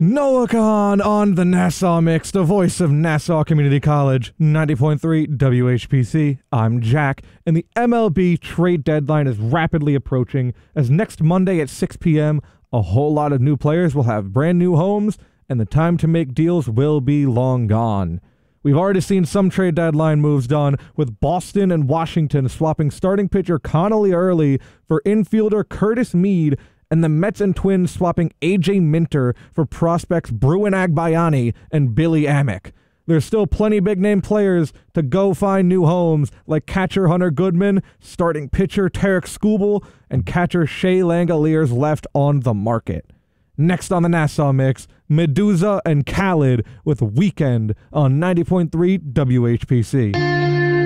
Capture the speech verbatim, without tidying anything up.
Noah Khan on the Nassau Mix, the voice of Nassau Community College, ninety point three W H P C. I'm Jack, and the M L B trade deadline is rapidly approaching, as next Monday at six p.m., a whole lot of new players will have brand new homes, and the time to make deals will be long gone. We've already seen some trade deadline moves done, with Boston and Washington swapping starting pitcher Connolly Early for infielder Curtis Mead, and the Mets and Twins swapping A J Minter for prospects Bruin Agbayani and Billy Amick. There's still plenty big-name players to go find new homes, like catcher Hunter Goodman, starting pitcher Tarek Skubal, and catcher Shea Langoliers left on the market. Next on the Nassau Mix, Medusa and Khaled with Weekend on ninety point three W H P C.